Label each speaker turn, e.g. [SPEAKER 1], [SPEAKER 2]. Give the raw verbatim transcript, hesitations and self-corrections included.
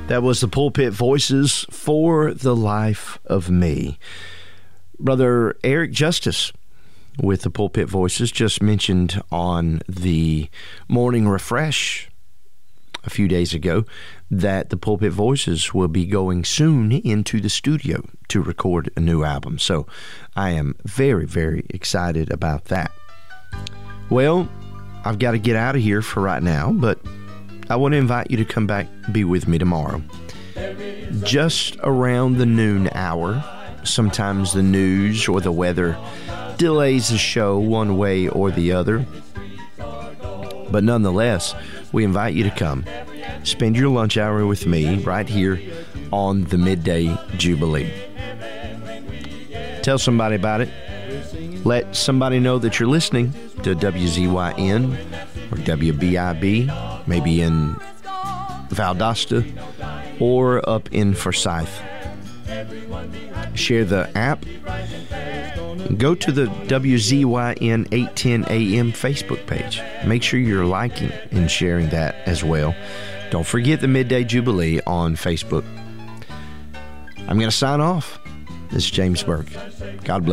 [SPEAKER 1] That was the Pulpit Voices, For the Life of Me. Brother Eric Justice with the Pulpit Voices just mentioned on the Morning Refresh a few days ago that the Pulpit Voices will be going soon into the studio to record a new album. So I am very, very excited about that. Well, I've got to get out of here for right now, but I want to invite you to come back and be with me tomorrow. Just around the noon hour, sometimes the news or the weather delays the show one way or the other. But nonetheless, we invite you to come. Spend your lunch hour with me right here on the Midday Jubilee. Tell somebody about it. Let somebody know that you're listening to W Z Y N or W B I B, maybe in Valdosta or up in Forsyth. Share the app. Go to the W Z Y N eight ten A M Facebook page. Make sure you're liking and sharing that as well. Don't forget the Midday Jubilee on Facebook. I'm going to sign off. This is James Burke. God bless.